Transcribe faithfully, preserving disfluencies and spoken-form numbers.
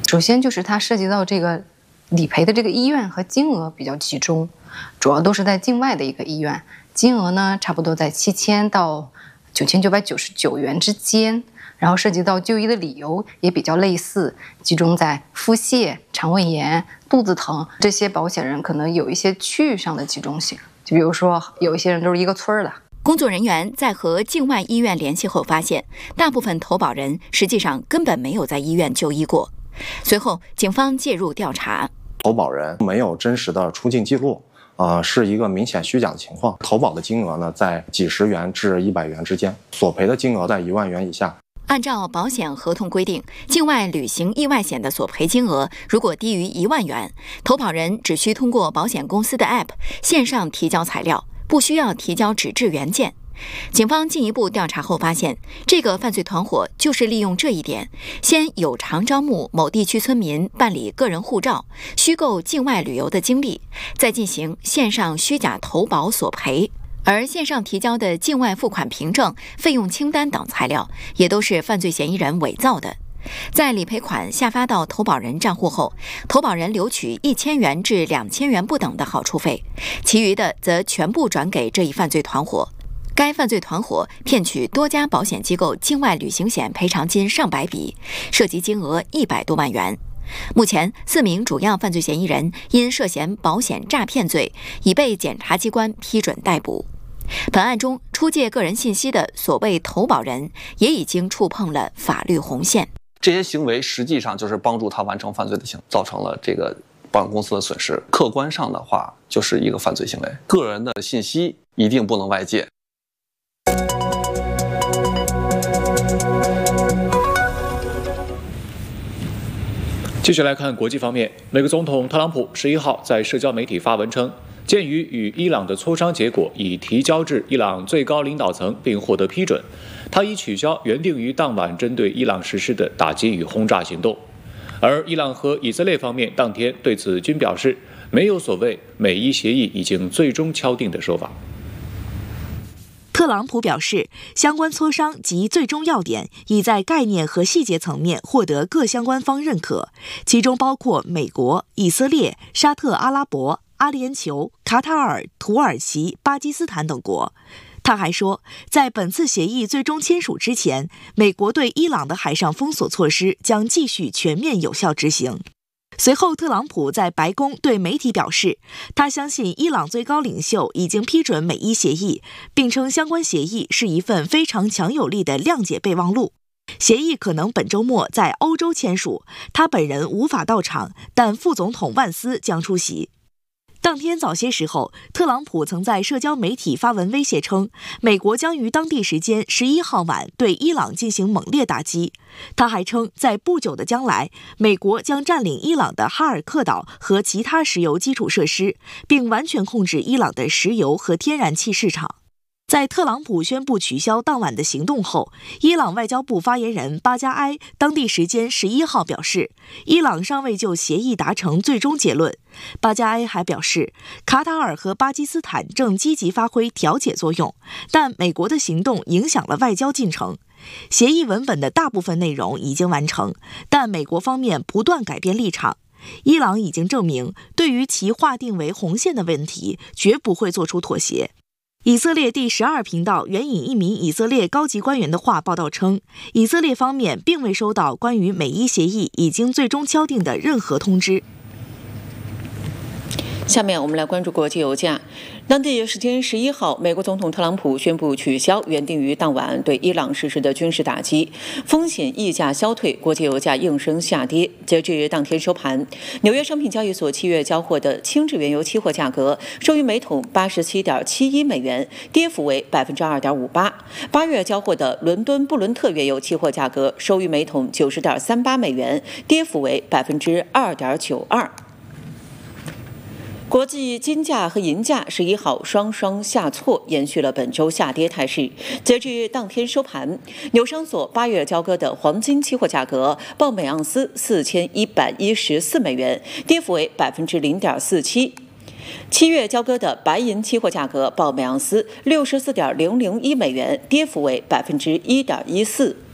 首先就是它涉及到这个理赔的这个医院和金额比较集中，主要都是在境外的一个医院，金额呢差不多在七千到九千九百九十九元之间。然后涉及到就医的理由也比较类似，集中在腹泻、肠胃炎、肚子疼，这些保险人可能有一些区域上的集中性，就比如说有一些人都是一个村的。 工作人员在和境外医院联系后发现，大部分投保人实际上根本没有在医院就医过。随后警方介入调查， 投保人没有真实的出境记录，呃，是一个明显虚假的情况。投保的金额呢在几十元至一百元之间，索赔的金额在一万元以下。 按照保险合同规定，境外旅行意外险的索赔金额如果低于一万元，投保人只需通过保险公司的 App 线上提交材料，不需要提交纸质原件。警方进一步调查后发现，这个犯罪团伙就是利用这一点，先有偿招募某地区村民办理个人护照，虚构境外旅游的经历，再进行线上虚假投保索赔。而线上提交的境外付款凭证、费用清单等材料，也都是犯罪嫌疑人伪造的。在理赔款下发到投保人账户后，投保人留取一千元至两千元不等的好处费，其余的则全部转给这一犯罪团伙。该犯罪团伙骗取多家保险机构境外旅行险赔偿金上百笔，涉及金额一百多万元。目前，四名主要犯罪嫌疑人因涉嫌保险诈骗罪，已被检察机关批准逮捕。本案中，出借个人信息的所谓投保人也已经触碰了法律红线。 这些行为实际上就是帮助他完成犯罪的行为，造成了这个保险公司的损失。客观上的话，就是一个犯罪行为。个人的信息一定不能外借。 继续来看国际方面，美国总统特朗普十一号在社交媒体发文称，鉴于与伊朗的磋商结果已提交至伊朗最高领导层并获得批准，他已取消原定于当晚针对伊朗实施的打击与轰炸行动。而伊朗和以色列方面当天对此均表示，没有所谓美伊协议已经最终敲定的说法。 特朗普表示，相关磋商及最终要点已在概念和细节层面获得各相关方认可，其中包括美国、以色列、沙特阿拉伯、阿联酋、卡塔尔、土耳其、巴基斯坦等国。他还说，在本次协议最终签署之前，美国对伊朗的海上封锁措施将继续全面有效执行。随后，特朗普在白宫对媒体表示，他相信伊朗最高领袖已经批准美伊协议，并称相关协议是一份非常强有力的谅解备忘录。协议可能本周末在欧洲签署，他本人无法到场，但副总统万斯将出席。当天早些时候，特朗普曾在社交媒体发文威胁称，美国将于当地时间十一号晚对伊朗进行猛烈打击。他还称，在不久的将来，美国将占领伊朗的哈尔克岛和其他石油基础设施，并完全控制伊朗的石油和天然气市场。在特朗普宣布取消当晚的行动后，伊朗外交部发言人巴加埃当地时间十一号表示，伊朗尚未就协议达成最终结论。巴加埃还表示，卡塔尔和巴基斯坦正积极发挥调解作用，但美国的行动影响了外交进程。协议文本的大部分内容已经完成，但美国方面不断改变立场。伊朗已经证明，对于其划定为红线的问题，绝不会做出妥协。以色列第十二频道援引一名以色列高级官员的话报道称，以色列方面并未收到关于美伊协议已经最终敲定的任何通知。 下面我们来关注国际油价。当地时间十一号，美国总统特朗普宣布取消原定于当晚对伊朗实施的军事打击，风险溢价消退，国际油价应声下跌。截至当天收盘，纽约商品交易所七月交货的轻质原油期货价格收于每桶八十七点七一美元，跌幅为百分之二点五八。八月交货的伦敦布伦特原油期货价格收于每桶九十点三八美元，跌幅为百分之二点九二。国际金价和银价十一号双双下挫，延续了本周下跌态势。截至当天收盘，纽商所八月交割的黄金期货价格报每盎司四千一百一十四美元，跌幅为百分之零点四七。七月交割的白银期货价格报每盎司六十四点零零一美元，跌幅为百分之一点一四。